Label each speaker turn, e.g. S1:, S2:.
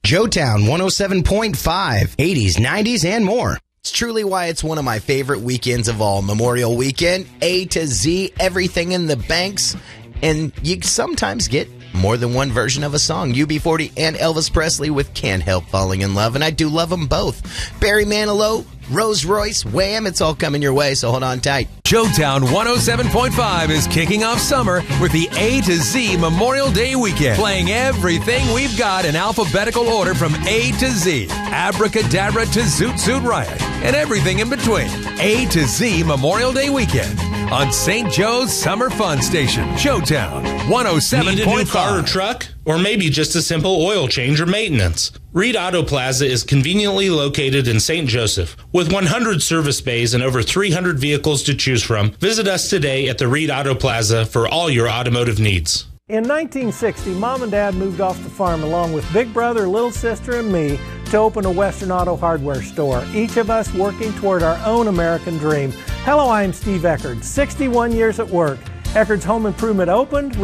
S1: Joetown 107.5, 80s, 90s, and more. It's truly why it's one of my favorite weekends of all. Memorial Weekend, A to Z, everything in the banks. And you sometimes get more than one version of a song. UB40 and Elvis Presley with Can't Help Falling in Love. And I do love them both. Barry Manilow, Rose Royce, Wham! It's all coming your way, so hold on tight.
S2: Joetown 107.5 is kicking off summer with the A to Z Memorial Day Weekend, playing everything we've got in alphabetical order from A to Z. Abracadabra to Zoot Suit Riot, and everything in between. A to Z Memorial Day Weekend on St. Joe's Summer Fun Station. Joetown 107.5.
S3: Need a new car or truck? Or maybe just a simple oil change or maintenance? Reed Auto Plaza is conveniently located in St. Joseph. With 100 service bays and over 300 vehicles to choose from, visit us today at the Reed Auto Plaza for all your automotive needs.
S4: In 1960, Mom and Dad moved off the farm along with Big Brother, Little Sister, and me to open a Western Auto Hardware store, each of us working toward our own American dream. Hello, I'm Steve Eckerd, 61 years at work. Eckerd's Home Improvement opened.